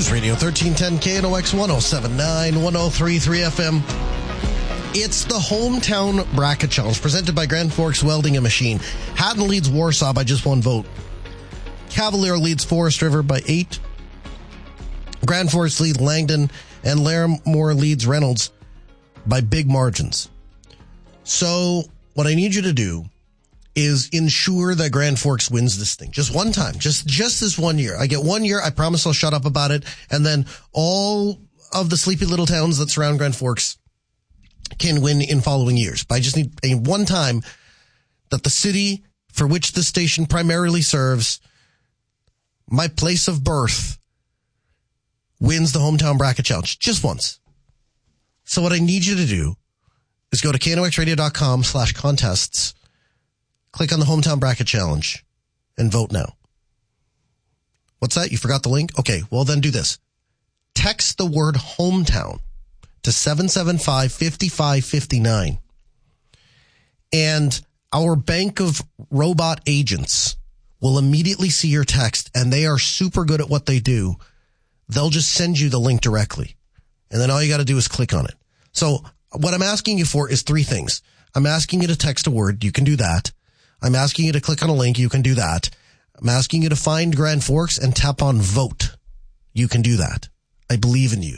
News Radio 1310 KNOX 1079 1033 FM. It's the Hometown Bracket Challenge presented by Grand Forks Welding and Machine. Haddon leads Warsaw by just one vote. Cavalier leads Forest River by 8. Grand Forks leads Langdon, and Larimore leads Reynolds by big margins. So what I need you to do is ensure that Grand Forks wins this thing. Just one time. Just this 1 year. I get 1 year. I promise I'll shut up about it. And then all of the sleepy little towns that surround Grand Forks can win in following years. But I just need a one time that the city for which this station primarily serves, my place of birth, wins the Hometown Bracket Challenge. Just once. So what I need you to do is go to knoxradio.com/contests. Click on the Hometown Bracket Challenge and vote now. What's that? You forgot the link? Okay, well then do this. Text the word hometown to 775-5559. And our bank of robot agents will immediately see your text, and they are super good at what they do. They'll just send you the link directly. And then all you got to do is click on it. So what I'm asking you for is three things. I'm asking you to text a word. You can do that. I'm asking you to click on a link. You can do that. I'm asking you to find Grand Forks and tap on vote. You can do that. I believe in you.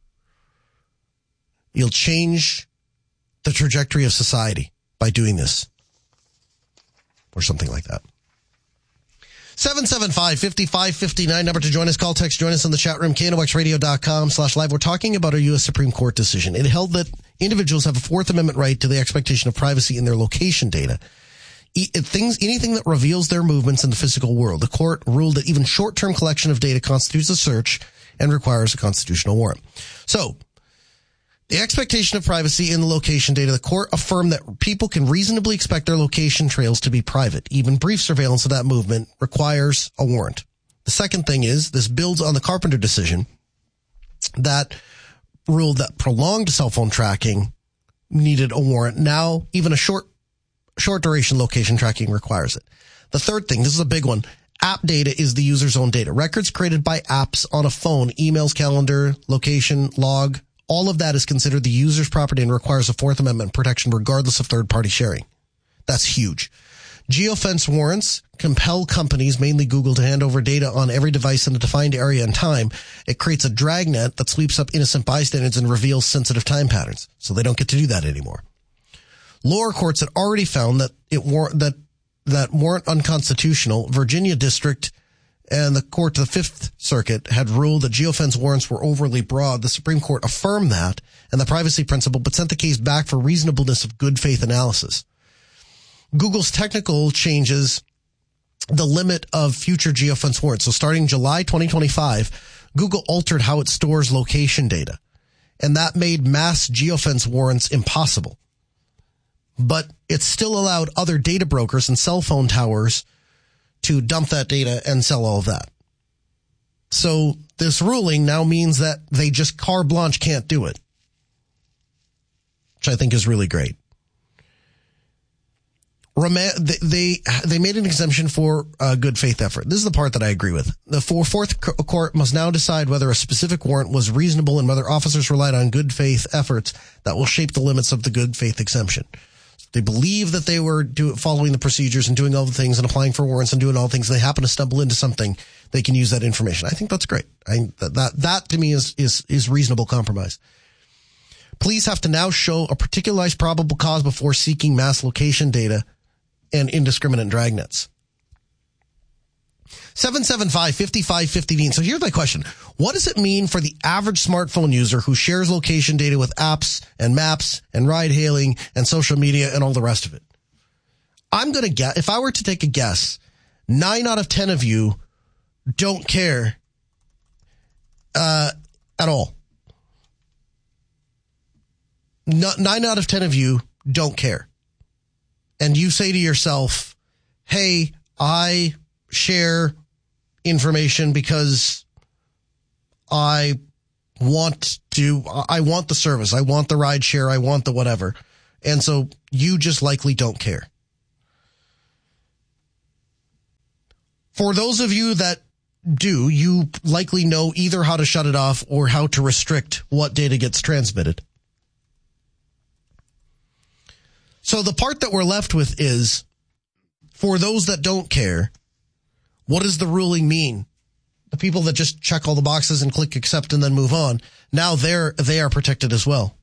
You'll change the trajectory of society by doing this. Or something like that. 775-5559, number to join us. Call, text, join us in the chat room, knoxradio.com/live. We're talking about a U.S. Supreme Court decision. It held that individuals have a Fourth Amendment right to the expectation of privacy in their location data. Anything that reveals their movements in the physical world. The court ruled that even short-term collection of data constitutes a search and requires a constitutional warrant. So, the expectation of privacy in the location data, the court affirmed that people can reasonably expect their location trails to be private. Even brief surveillance of that movement requires a warrant. The second thing is, this builds on the Carpenter decision that ruled that prolonged cell phone tracking needed a warrant. Now, even a short duration location tracking requires it. The third thing, this is a big one. App data is the user's own data. Records created by apps on a phone, emails, calendar, location, log, all of that is considered the user's property and requires a Fourth Amendment protection regardless of third-party sharing. That's huge. Geofence warrants compel companies, mainly Google, to hand over data on every device in a defined area and time. It creates a dragnet that sweeps up innocent bystanders and reveals sensitive time patterns. So they don't get to do that anymore. Lower courts had already found that that weren't unconstitutional. Virginia District and the court to the Fifth Circuit had ruled that geofence warrants were overly broad. The Supreme Court affirmed that and the privacy principle, but sent the case back for reasonableness of good faith analysis. Google's technical changes the limit of future geofence warrants. So starting July 2025, Google altered how it stores location data, and that made mass geofence warrants impossible. But it still allowed other data brokers and cell phone towers to dump that data and sell all of that. So this ruling now means that they just carte blanche can't do it, which I think is really great. They made an exemption for good faith effort. This is the part that I agree with. The Fourth Court must now decide whether a specific warrant was reasonable and whether officers relied on good faith efforts that will shape the limits of the good faith exemption. They believe that they were following the procedures and doing all the things and applying for warrants and doing all the things. They happen to stumble into something. They can use that information. I think that's great. That to me is reasonable compromise. Police have to now show a particularized probable cause before seeking mass location data and indiscriminate dragnets. 775-5559. So here's my question. What does it mean for the average smartphone user who shares location data with apps and maps and ride hailing and social media and all the rest of it? I'm going to guess, if I were to take a guess, 9 out of 10 of you don't care at all. 9 out of 10 of you don't care. And you say to yourself, hey, I share information because I want the service. I want the ride share. I want the whatever. And so you just likely don't care. For those of you that do, you likely know either how to shut it off or how to restrict what data gets transmitted. So the part that we're left with is, for those that don't care, what does the ruling mean? The people that just check all the boxes and click accept and then move on, now they are protected as well.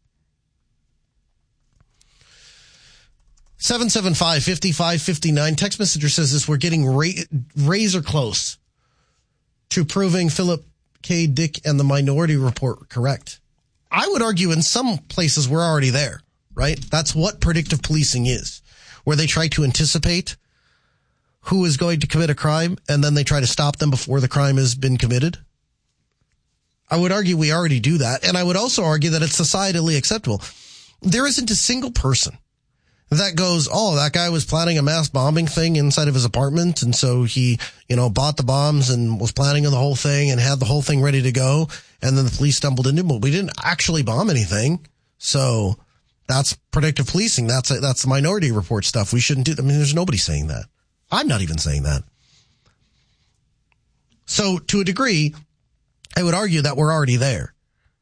775-5559. Text messenger says this: we're getting razor close to proving Philip K. Dick and the Minority Report correct. I would argue in some places we're already there, right? That's what predictive policing is, where they try to anticipate who is going to commit a crime and then they try to stop them before the crime has been committed. I would argue we already do that. And I would also argue that it's societally acceptable. There isn't a single person that goes, oh, that guy was planning a mass bombing thing inside of his apartment. And so he, bought the bombs and was planning the whole thing and had the whole thing ready to go. And then the police stumbled into him. But we didn't actually bomb anything. So that's predictive policing. That's the Minority Report stuff. We shouldn't do that. I mean, there's nobody saying that. I'm not even saying that. So to a degree, I would argue that we're already there.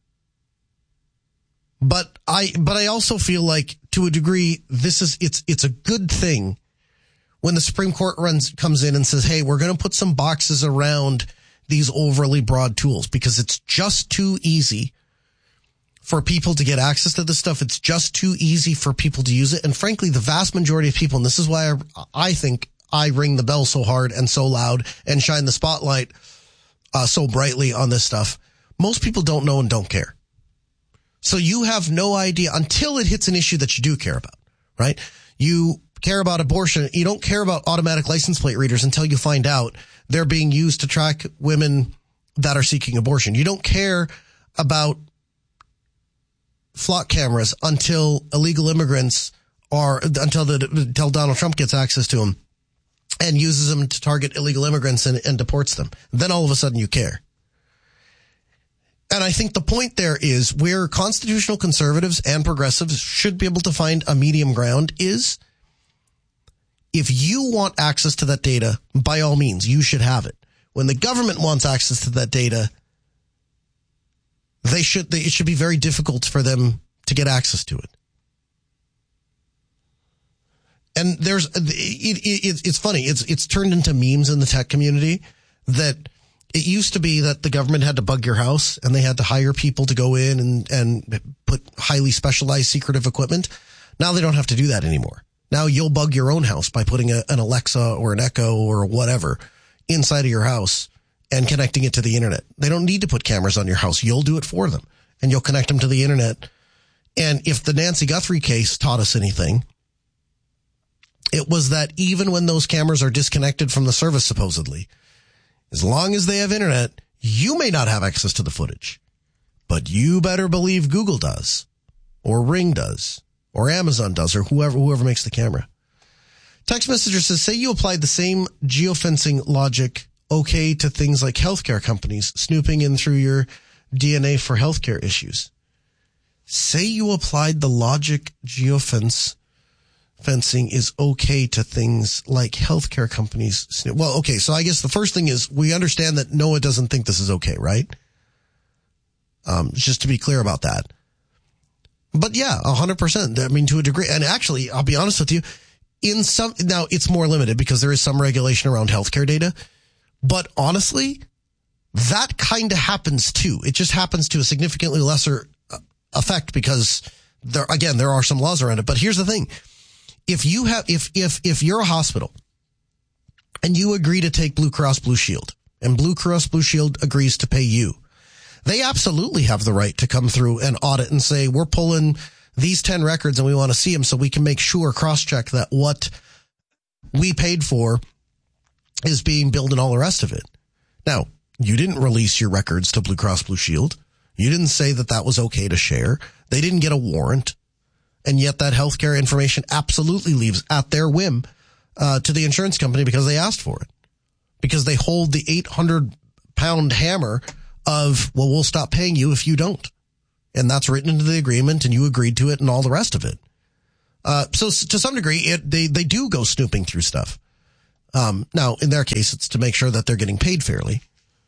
But I also feel like, to a degree, it's a good thing when the Supreme Court comes in and says, hey, we're going to put some boxes around these overly broad tools, because it's just too easy for people to get access to this stuff. It's just too easy for people to use it. And frankly, the vast majority of people, and this is why I think I ring the bell so hard and so loud and shine the spotlight so brightly on this stuff, most people don't know and don't care. So you have no idea until it hits an issue that you do care about, right? You care about abortion. You don't care about automatic license plate readers until you find out they're being used to track women that are seeking abortion. You don't care about flock cameras until illegal immigrants until Donald Trump gets access to them and uses them to target illegal immigrants and deports them. Then all of a sudden you care. And I think the point there is where constitutional conservatives and progressives should be able to find a medium ground is, if you want access to that data, by all means, you should have it. When the government wants access to that data, it should be very difficult for them to get access to it. And it's funny. It's turned into memes in the tech community that it used to be that the government had to bug your house and they had to hire people to go in and put highly specialized secretive equipment. Now they don't have to do that anymore. Now you'll bug your own house by putting an Alexa or an Echo or whatever inside of your house and connecting it to the internet. They don't need to put cameras on your house. You'll do it for them and you'll connect them to the internet. And if the Nancy Guthrie case taught us anything, it was that even when those cameras are disconnected from the service, supposedly, as long as they have internet, you may not have access to the footage, but you better believe Google does, or Ring does, or Amazon does, or whoever makes the camera. Text messenger says, say you applied the same geofencing logic, okay, to things like healthcare companies snooping in through your DNA for healthcare issues. Say you applied the logic fencing is okay to things like healthcare companies. Well, okay, so I guess the first thing is we understand that NOAA doesn't think this is okay, right? Just to be clear about that. But yeah, 100%. I mean, to a degree. And actually, I'll be honest with you, now it's more limited because there is some regulation around healthcare data. But honestly, that kind of happens too. It just happens to a significantly lesser effect because there are some laws around it. But here's the thing. If you're a hospital and you agree to take Blue Cross Blue Shield and Blue Cross Blue Shield agrees to pay you, they absolutely have the right to come through and audit and say, we're pulling these 10 records and we want to see them so we can make sure, cross-check that what we paid for is being billed and all the rest of it. Now, you didn't release your records to Blue Cross Blue Shield. You didn't say that was okay to share. They didn't get a warrant. And yet that healthcare information absolutely leaves at their whim to the insurance company because they asked for it. Because they hold the 800-pound hammer of, well, we'll stop paying you if you don't. And that's written into the agreement and you agreed to it and all the rest of it. So to some degree, they do go snooping through stuff. Now, in their case, it's to make sure that they're getting paid fairly.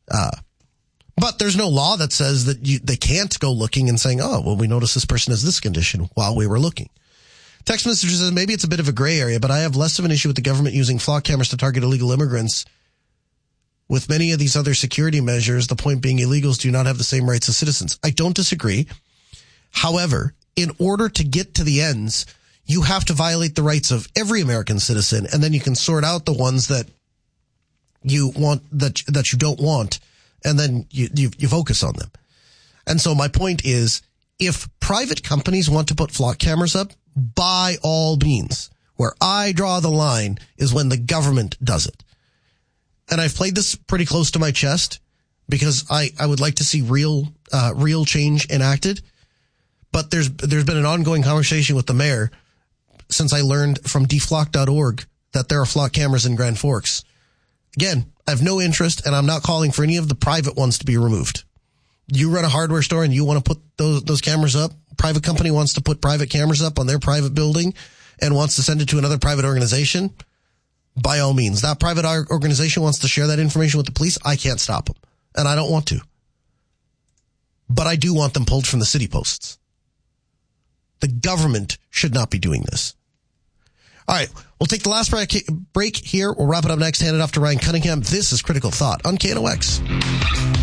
But there's no law that says that they can't go looking and saying, oh, well, we noticed this person has this condition while we were looking. Text message says, maybe it's a bit of a gray area, but I have less of an issue with the government using flock cameras to target illegal immigrants. With many of these other security measures, the point being illegals do not have the same rights as citizens. I don't disagree. However, in order to get to the ends, you have to violate the rights of every American citizen, and then you can sort out the ones that you want, that you don't want, and then you focus on them. And so my point is, if private companies want to put flock cameras up, by all means. Where I draw the line is when the government does it. And I've played this pretty close to my chest because I would like to see real change enacted. But there's been an ongoing conversation with the mayor since I learned from deflock.org that there are flock cameras in Grand Forks. Again, I have no interest, and I'm not calling for any of the private ones to be removed. You run a hardware store and you want to put those cameras up. Private company wants to put private cameras up on their private building and wants to send it to another private organization. By all means, that private organization wants to share that information with the police. I can't stop them, and I don't want to. But I do want them pulled from the city posts. The government should not be doing this. All right, we'll take the last break here. We'll wrap it up next, hand it off to Ryan Cunningham. This is Critical Thought on KNOX.